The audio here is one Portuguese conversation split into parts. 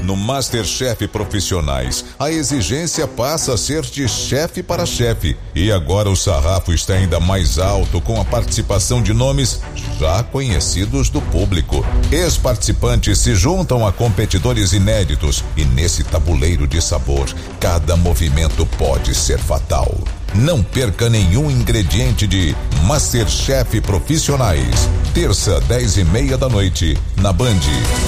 No MasterChef Profissionais, a exigência passa a ser de chefe para chefe. E agora o sarrafo está ainda mais alto com a participação de nomes já conhecidos do público. Ex-participantes se juntam a competidores inéditos e nesse tabuleiro de sabor, cada movimento pode ser fatal. Não perca nenhum ingrediente de MasterChef Profissionais. Terça, 10:30 da noite, na Band.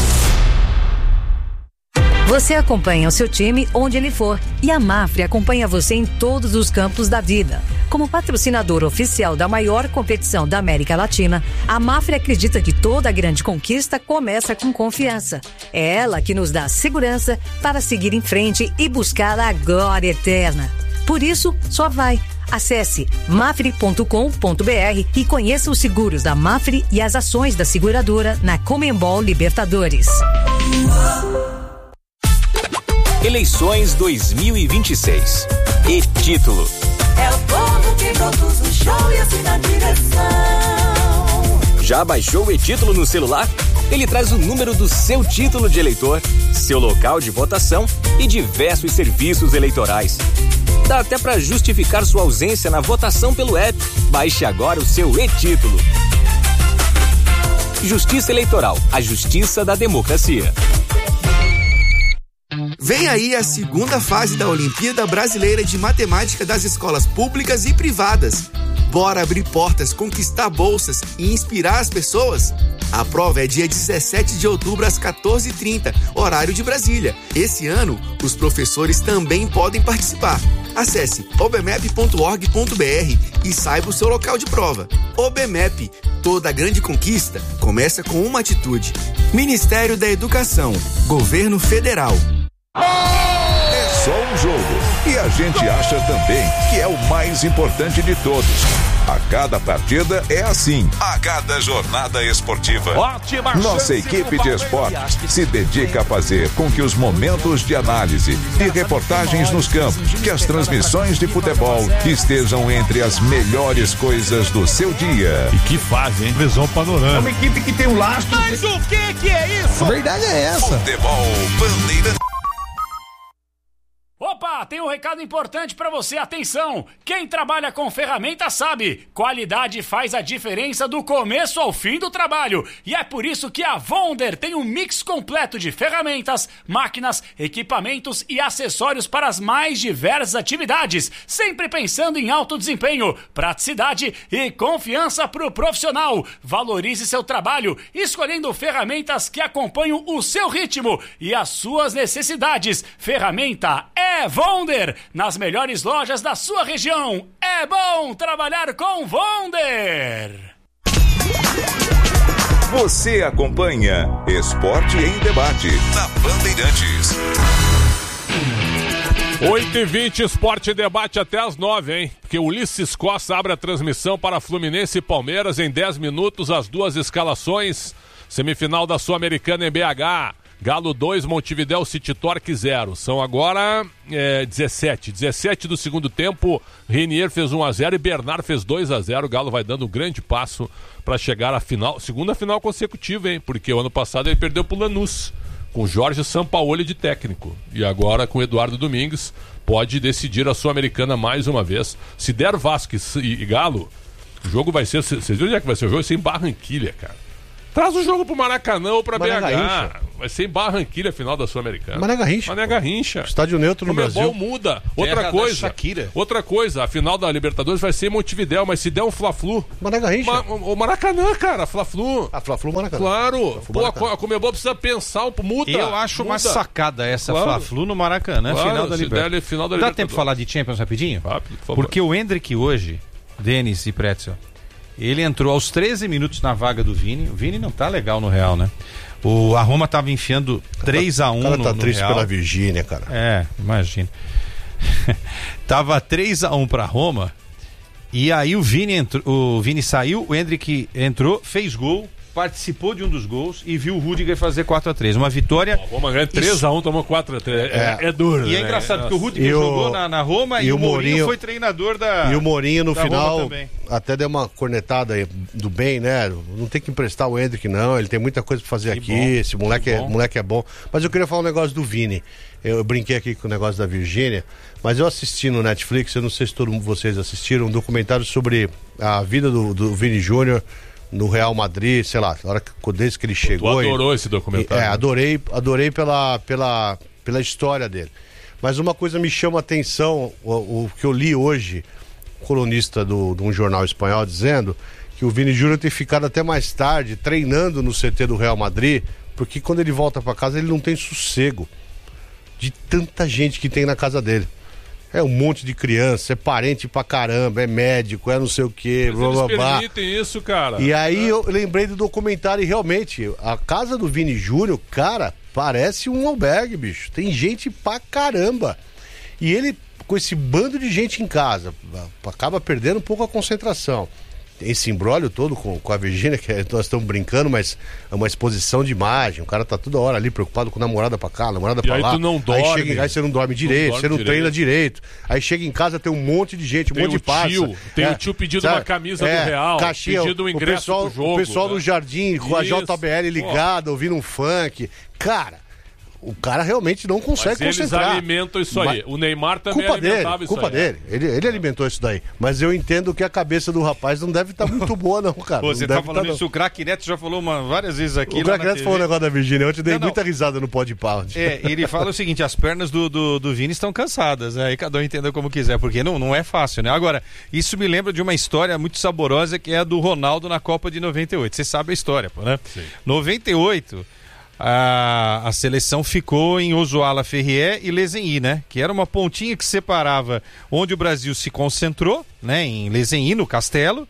Você acompanha o seu time onde ele for e a Mafre acompanha você em todos os campos da vida. Como patrocinador oficial da maior competição da América Latina, a Mafre acredita que toda grande conquista começa com confiança. É ela que nos dá segurança para seguir em frente e buscar a glória eterna. Por isso, só vai. Acesse mafre.com.br e conheça os seguros da Mafre e as ações da seguradora na Conmebol Libertadores. Eleições 2026. E título: é o povo que produz o show e assim na direção. Já baixou o e-título no celular? Ele traz o número do seu título de eleitor, seu local de votação e diversos serviços eleitorais. Dá até para justificar sua ausência na votação pelo app. Baixe agora o seu e-título. Justiça Eleitoral, a justiça da democracia. Vem aí a segunda fase da Olimpíada Brasileira de Matemática das escolas públicas e privadas. Bora abrir portas, conquistar bolsas e inspirar as pessoas? A prova é dia 17 de outubro às 14h30, horário de Brasília. Esse ano, os professores também podem participar. Acesse obmep.org.br e saiba o seu local de prova. OBMEP, toda grande conquista começa com uma atitude. Ministério da Educação, Governo Federal. É só um jogo e a gente acha também que é o mais importante de todos. A cada partida é assim. A cada jornada esportiva, ótima nossa equipe de esportes se dedica a fazer com que os momentos de análise e reportagens nos campos, que as transmissões de futebol estejam entre as melhores coisas do seu dia. E que fase, hein? Visão panorâmica. É uma equipe que tem um lastro. Mas o que é isso? A verdade é essa. Futebol Bandeira. Opa, tem um recado importante pra você, atenção! Quem trabalha com ferramenta sabe, qualidade faz a diferença do começo ao fim do trabalho. E é por isso que a Wonder tem um mix completo de ferramentas, máquinas, equipamentos e acessórios para as mais diversas atividades, sempre pensando em alto desempenho, praticidade e confiança pro profissional. Valorize seu trabalho, escolhendo ferramentas que acompanham o seu ritmo e as suas necessidades. Ferramenta é Wonder, nas melhores lojas da sua região. É bom trabalhar com Wonder. Você acompanha Esporte em Debate na Bandeirantes. 8h20, Esporte em Debate até as 9, hein? Porque o Ulisses Costa abre a transmissão para Fluminense e Palmeiras em 10 minutos, as duas escalações. Semifinal da Sul-Americana em BH. Galo 2, Montevidéu City Torque 0. São agora 17 do segundo tempo. Renier fez 1-0 e Bernard fez 2-0. O Galo vai dando um grande passo para chegar à final, segunda final consecutiva, hein? Porque o ano passado ele perdeu pro Lanús, com Jorge Sampaoli de técnico. E agora com Eduardo Domingues pode decidir a Sul-Americana mais uma vez. Se der Vasco e Galo, o jogo vai ser... Vocês viram onde é que vai ser o jogo? Vai ser em Barranquilha, cara. Traz o jogo pro Maracanã ou pra BH. Vai ser em Barranquilha a final da Sul-Americana. Mané Garrincha. Estádio neutro no Brasil. O muda. Outra coisa, a final da Libertadores vai ser em Montevidéu, mas se der um Fla-Flu... Mané Garrincha. O Maracanã, cara, Fla-Flu. A Fla-Flu Maracanã. Claro. A Conmebol precisa pensar, muda. Eu acho uma sacada essa Fla-Flu no Maracanã, final da Libertadores. Dá tempo de falar de Champions rapidinho? Rápido, por favor. Porque o Endrick hoje, Denis e Pretzel, ele entrou aos 13 minutos na vaga do Vini. O Vini não tá legal no Real, né? A Roma tava enfiando 3-1 no Real. O cara tá triste pela Virgínia, cara. É, imagina. Tava 3-1 pra Roma. E aí o Vini saiu, o Endrick entrou, fez gol participou de um dos gols e viu o Rudiger fazer 4-3. Uma vitória... A Roma ganhou 3-1, tomou 4-3. É duro, E é engraçado, porque o Rudiger jogou na Roma e o Mourinho foi treinador da... E o Mourinho, no final, até deu uma cornetada aí do bem, né? Não tem que emprestar o Endrick, não. Ele tem muita coisa pra fazer aqui. Esse moleque é bom. Mas eu queria falar um negócio do Vini. Eu brinquei aqui com o negócio da Virgínia, mas eu assisti no Netflix, eu não sei se todos vocês assistiram, um documentário sobre a vida do Vini Júnior no Real Madrid, sei lá, desde que ele chegou. Tu adorou esse documentário? Adorei pela história dele. Mas uma coisa me chama a atenção, o que eu li hoje, colunista de um jornal espanhol, dizendo que o Vini Júnior tem ficado até mais tarde treinando no CT do Real Madrid, porque quando ele volta para casa ele não tem sossego de tanta gente que tem na casa dele. É um monte de criança, é parente pra caramba, é médico, é não sei o quê, blá blá blá. Eles permitem isso, cara. E aí eu lembrei do documentário e realmente, a casa do Vini Júnior, cara, parece um albergue, bicho. Tem gente pra caramba. E ele, com esse bando de gente em casa, acaba perdendo um pouco a concentração. Esse imbróglio todo com a Virgínia, que nós estamos brincando, mas é uma exposição de imagem. O cara tá toda hora ali preocupado com namorada pra cá, namorada pra lá. E aí tu não dorme. Aí chega em casa, você não dorme direito, você não treina direito. Aí chega em casa, tem um monte de gente, um monte de parça. Tem o tio pedindo uma camisa do Real, caixinha, pedindo um ingresso pro jogo. O pessoal no jardim, com a JBL ligada, ouvindo um funk. Cara... O cara realmente não consegue concentrar. Eles alimentam isso aí. O Neymar também alimentava isso aí. Culpa dele. Ele alimentou isso daí. Mas eu entendo que a cabeça do rapaz não deve estar muito boa, não, cara. Você tá falando isso, o Craque Neto já falou várias vezes aqui. O Craque Neto falou o negócio da Virgínia. Eu te dei muita risada no Podpah. Ele fala o seguinte: as pernas do Vini estão cansadas. Aí cada um entenda como quiser, porque não é fácil, né? Agora, isso me lembra de uma história muito saborosa que é a do Ronaldo na Copa de 98. Você sabe a história, pô, né? Sim. 98. A seleção ficou em Ossoala-Ferrier e Lezenhy, né? Que era uma pontinha que separava onde o Brasil se concentrou, né? Em Lezenhy, no Castelo.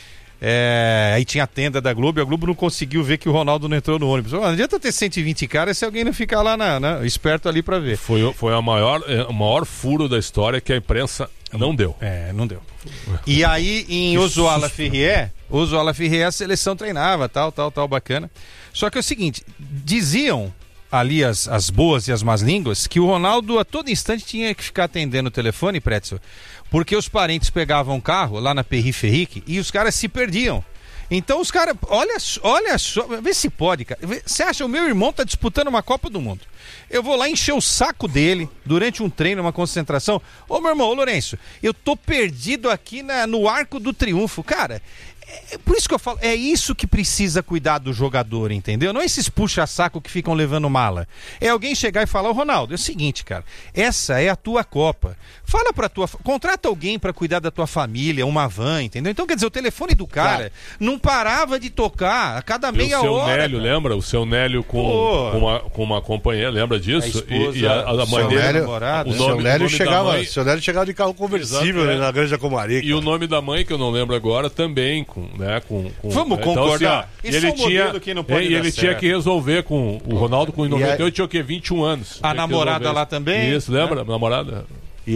Aí tinha a tenda da Globo e a Globo não conseguiu ver que o Ronaldo não entrou no ônibus. Não adianta ter 120 caras se alguém não ficar lá esperto ali pra ver. Foi o maior furo da história que a imprensa não deu. Não deu. E aí em Ossoala-Ferrier, a seleção treinava, tal, bacana. Só que é o seguinte, diziam ali as boas e as más línguas que o Ronaldo a todo instante tinha que ficar atendendo o telefone, Pretzel, porque os parentes pegavam carro lá na Periferique e os caras se perdiam. Então os caras, olha só, vê se pode, cara. Você acha, o meu irmão tá disputando uma Copa do Mundo. Eu vou lá encher o saco dele durante um treino, uma concentração. Ô meu irmão, ô Lourenço, eu tô perdido aqui no Arco do Triunfo. Cara, por isso que eu falo, é isso que precisa cuidar do jogador, entendeu? Não é esses puxa-saco que ficam levando mala. É alguém chegar e falar: ô Ronaldo, é o seguinte, cara, essa é a tua Copa. Fala pra contrata alguém pra cuidar da tua família, uma van, entendeu? Então, quer dizer, o telefone do cara não parava de tocar a cada meia hora. O seu Nélio, lembra? O seu Nélio com uma companheira, lembra disso? A mãe dele, o seu Nélio chegava de carro conversível na Granja Comarica. E o nome da mãe, que eu não lembro agora, também Vamos concordar. Então, assim, ele tinha que resolver com o Ronaldo com 98, tinha o quê? 21 anos. A namorada lá também. Isso, lembra? Namorada.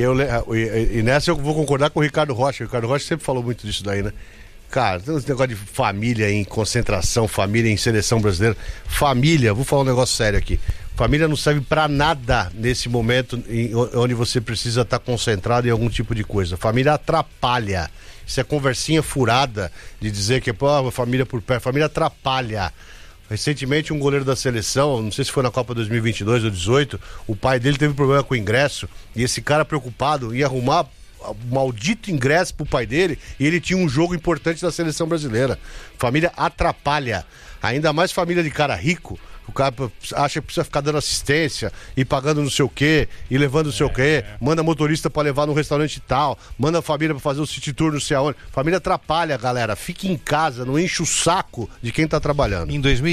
E nessa eu vou concordar com o Ricardo Rocha. O Ricardo Rocha sempre falou muito disso daí, né? Cara, tem esse negócio de família em concentração, família em seleção brasileira. Família, vou falar um negócio sério aqui. Família não serve pra nada nesse momento onde você precisa estar concentrado em algum tipo de coisa. Família atrapalha. Isso é conversinha furada de dizer que a família por perto. Família atrapalha. Recentemente um goleiro da seleção, não sei se foi na Copa 2022 ou 2018, o pai dele teve problema com o ingresso e esse cara preocupado em arrumar o maldito ingresso pro pai dele e ele tinha um jogo importante da seleção brasileira. Família atrapalha. Ainda mais família de cara rico. O cara acha que precisa ficar dando assistência e pagando não sei o quê, e levando não sei o quê, manda motorista pra levar num restaurante e tal, manda a família pra fazer o city tour não sei aonde. Família atrapalha, galera. Fique em casa, não enche o saco de quem tá trabalhando. Em